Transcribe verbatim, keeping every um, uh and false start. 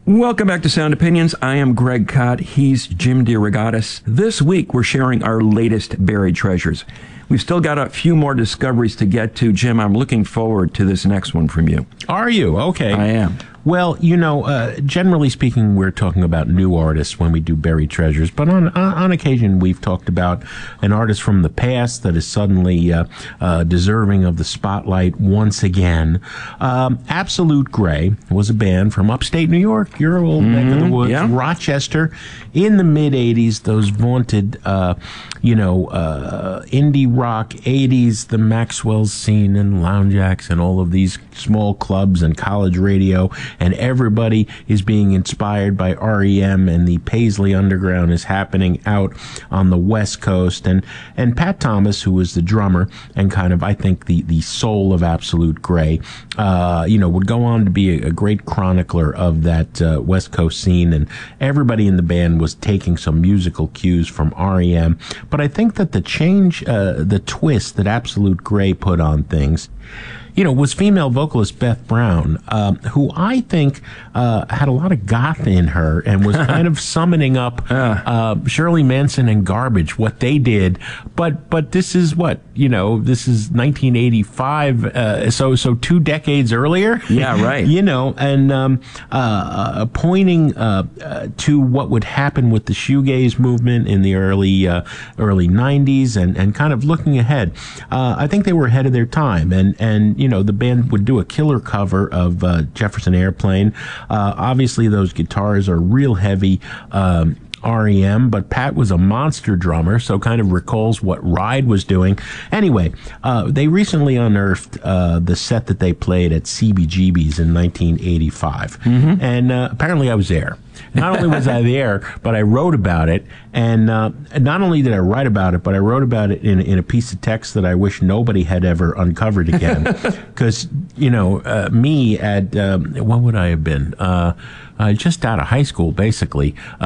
Welcome back to Sound Opinions. I am Greg Kot. He's Jim DeRogatis. This week, we're sharing our latest buried treasures. We've still got a few more discoveries to get to. Jim, I'm looking forward to this next one from you. Are you? Okay. I am. Well, you know, uh, generally speaking, we're talking about new artists when we do buried treasures. But on on occasion, we've talked about an artist from the past that is suddenly uh, uh, deserving of the spotlight once again. Um, Absolute Grey was a band from upstate New York, your old mm-hmm. neck of the woods, yeah. Rochester, in the mid eighties. Those vaunted, uh, you know, uh, indie rock eighties, the Maxwell's scene and Lounge Acts and all of these small clubs and college radio. And everybody is being inspired by R E M, and the Paisley Underground is happening out on the West Coast. And and Pat Thomas, who was the drummer and kind of, I think, the, the soul of Absolute Grey, uh, you know, would go on to be a, a great chronicler of that uh, West Coast scene. And everybody in the band was taking some musical cues from R E M. But I think that the change, uh, the twist that Absolute Grey put on things, you know, was female vocalist Beth Brown, um, who I think uh, had a lot of goth in her and was kind of summoning up uh, Shirley Manson and Garbage, what they did. But but this is what, you know, this is nineteen eighty-five, uh, so so two decades earlier. Yeah, right. You know, and um, uh, pointing uh, uh, to what would happen with the shoegaze movement in the early uh, early nineties, and, and kind of looking ahead. Uh, I think they were ahead of their time, and and you know, the band would do a killer cover of uh, Jefferson Airplane. Uh, obviously, those guitars are real heavy um, R E M, but Pat was a monster drummer, so kind of recalls what Ride was doing. Anyway, uh, they recently unearthed uh, the set that they played at C B G B's in nineteen eighty-five. Mm-hmm. And uh, apparently I was there. Not only was I there, but I wrote about it. And uh, not only did I write about it, but I wrote about it in, in a piece of text that I wish nobody had ever uncovered again. Because, you know, uh, me at, um, what would I have been? Uh, uh, just out of high school, basically.